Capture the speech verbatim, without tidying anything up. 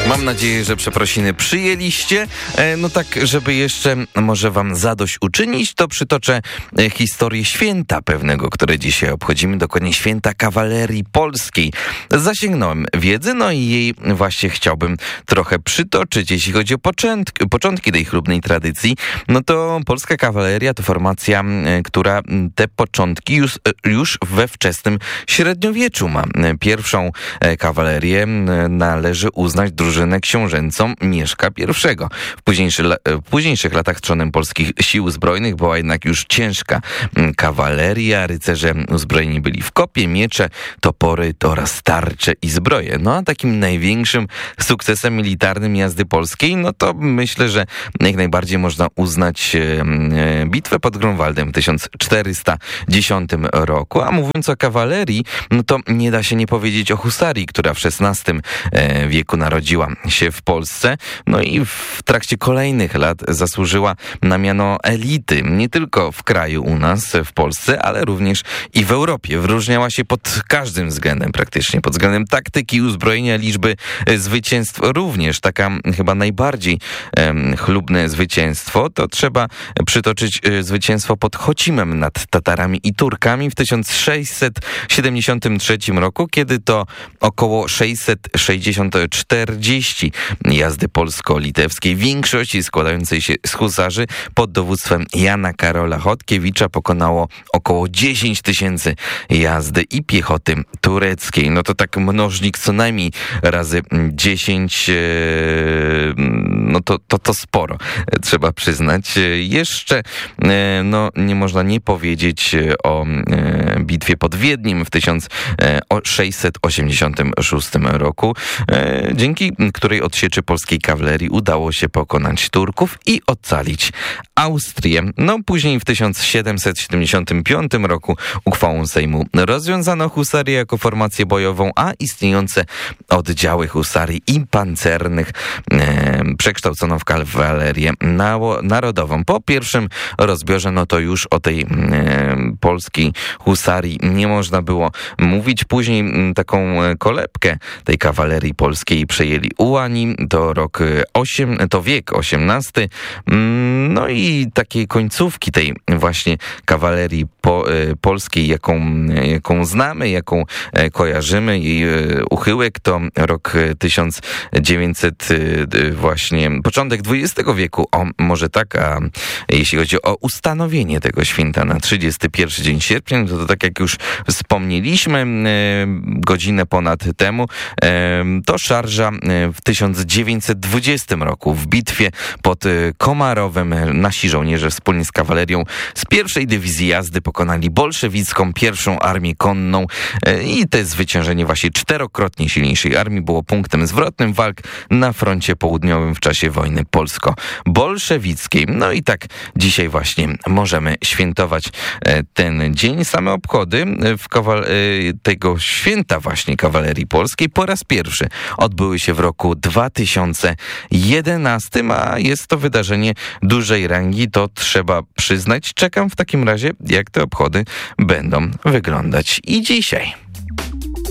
Mam nadzieję, że przeprosiny przyjęliście. No tak, żeby jeszcze może wam zadośćuczynić, to przytoczę historię święta pewnego, które dzisiaj obchodzimy, dokładnie święta kawalerii polskiej. Zasięgnąłem wiedzy, no i jej właśnie chciałbym trochę przytoczyć. Jeśli chodzi o początki, początki tej chlubnej tradycji, no to polska kawaleria to formacja, która te początki już, już we wczesnym średniowieczu ma. Pierwszą kawalerię należy uznać drużynę książęcą Mieszka I. W, późniejszy, w późniejszych latach trzonem polskich sił zbrojnych była jednak już ciężka kawaleria. Rycerze uzbrojeni byli w kopie, miecze, topory oraz tarcze i zbroje. No a takim największym sukcesem militarnym jazdy polskiej, no to myślę, że jak najbardziej można uznać bitwę pod Grunwaldem w tysiąc czterysta dziesiątym roku. A mówiąc o kawalerii, no to nie da się nie powiedzieć o husarii, która w szesnastym wieku narodziła się w Polsce, no i w trakcie kolejnych lat zasłużyła na miano elity, nie tylko w kraju u nas, w Polsce, ale również i w Europie. Wyróżniała się pod każdym względem praktycznie, pod względem taktyki, uzbrojenia, liczby zwycięstw również. Taka chyba najbardziej um, chlubne zwycięstwo, to trzeba przytoczyć zwycięstwo pod Chocimem nad Tatarami i Turkami w tysiąc sześćset siedemdziesiątym trzecim roku, kiedy to około sześćset sześćdziesiąt czterdzieści jazdy polsko-litewskiej, w większości składającej się z husarzy pod dowództwem Jana Karola Chodkiewicza pokonało około dziesięć tysięcy jazdy i piechoty tureckiej. No to tak mnożnik co najmniej razy dziesięć, no to, to, to sporo, trzeba przyznać. Jeszcze no, nie można nie powiedzieć o bitwie pod Wiedniem w tysiąc sześćset osiemdziesiątym szóstym roku, dzięki której odsieczy polskiej kawalerii udało się pokonać Turków i ocalić Austrię. No później w tysiąc siedemset siedemdziesiątym piątym roku uchwałą Sejmu rozwiązano husarię jako formację bojową, a istniejące oddziały husarii i pancernych e, przekształcono w kawalerię narodową. Po pierwszym rozbiorze, no to już o tej e, polskiej husarii nie można było mówić. Później m, taką kolebkę tej kawalerii polskiej przejęli ułani, to rok osiem, to wiek osiemnasty. No i takiej końcówki tej właśnie kawalerii po, polskiej, jaką, jaką znamy, jaką kojarzymy, jej uchyłek to rok tysiąc dziewięćset, właśnie początek dwudziestego wieku, o może tak, a jeśli chodzi o ustanowienie tego święta na trzydziesty pierwszy dzień sierpnia, to, to tak jak już wspomnieliśmy godzinę ponad temu, to szarża w tysiąc dziewięćset dwudziestym roku w bitwie pod Komarowem nasi żołnierze wspólnie z kawalerią z pierwszej dywizji jazdy pokonali bolszewicką pierwszą armię konną i to zwyciężenie właśnie czterokrotnie silniejszej armii było punktem zwrotnym walk na froncie południowym w czasie wojny polsko-bolszewickiej. No i tak dzisiaj właśnie możemy świętować ten dzień. Same obchody w kawal- tego święta właśnie kawalerii polskiej po raz pierwszy odbyły się w roku dwa tysiące jedenastym, a jest to wydarzenie dużej rangi, to trzeba przyznać. Czekam w takim razie, jak te obchody będą wyglądać i dzisiaj.